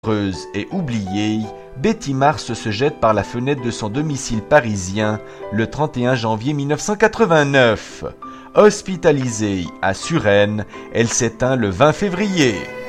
Heureuse et oubliée, Betty Mars se jette par la fenêtre de son domicile parisien le 31 janvier 1989. Hospitalisée à Suresnes, elle s'éteint le 20 février.